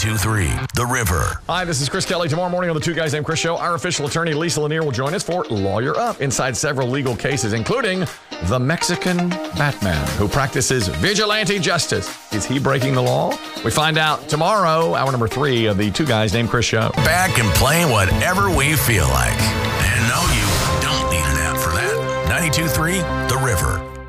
92.3 The River. Hi, this is Chris Kelly. Tomorrow morning on the Two Guys Named Chris show, our official attorney, Lisa Lanier, will join us for Lawyer Up inside several legal cases, including the Mexican Batman, who practices vigilante justice. Is he breaking the law? We find out tomorrow, hour number 3 of the Two Guys Named Chris show. Back and playing whatever we feel like. And no, you don't need an app for that. 92.3 The River.